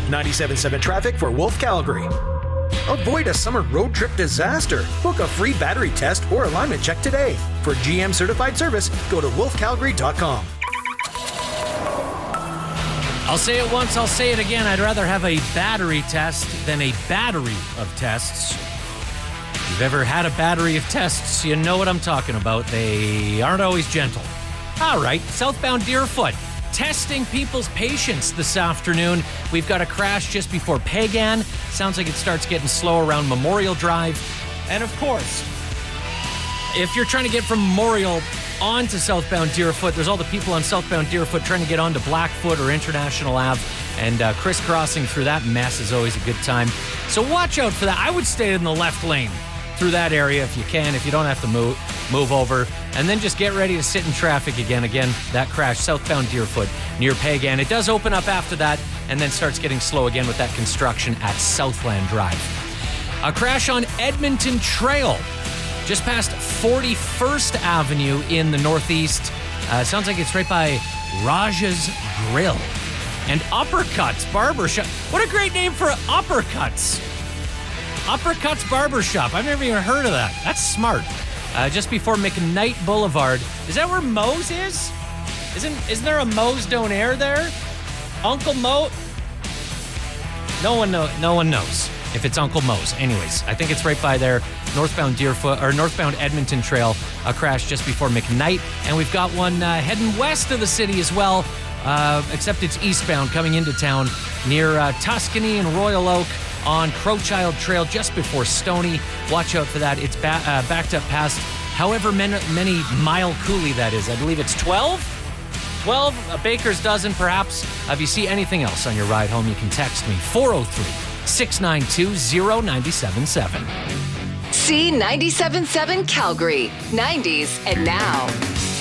97.7 traffic for Wolf Calgary. Avoid a summer road trip disaster. Book a free battery test or alignment check today. For GM certified service, go to wolfcalgary.com. I'll say it once, I'll say it again. I'd rather have a battery test than a battery of tests. If you've ever had a battery of tests, you know what I'm talking about. They aren't always gentle. All right, southbound Deerfoot. Testing people's patience this afternoon. We've got a crash just before Pagan. Sounds like it starts getting slow around Memorial Drive. And of course, if you're trying to get from Memorial on to southbound Deerfoot, there's all the people on southbound Deerfoot trying to get onto Blackfoot or International Ave, and crisscrossing through that mess is always a good time. So watch out for that. I would stay in the left lane through that area if you can, if you don't have to move over, and then just get ready to sit in traffic again. That crash southbound Deerfoot near Pagan. It does open up after that and then starts getting slow again with that construction at Southland Drive. A crash on Edmonton Trail just past 41st Avenue in the northeast. Sounds like it's right by Raja's Grill. And Uppercuts Barbershop. What a great name for Uppercuts. Uppercuts Barbershop. I've never even heard of that. That's smart. Just before McKnight Boulevard. Is that where Moe's is? Isn't there a Moe's Don't Air there? Uncle Mo? No one knows if it's Uncle Moe's. Anyways, I think it's right by there. Northbound Deerfoot or northbound Edmonton Trail, a crash just before McKnight, and we've got one heading west of the city as well, except it's eastbound coming into town near Tuscany and Royal Oak on Crowchild Trail just before Stony. Watch out for that. It's backed up past however many mile coulee that is. I believe it's 12? 12, a baker's dozen perhaps. If you see anything else on your ride home, you can text me 403-692-0977. C97.7 Calgary, 90s and now.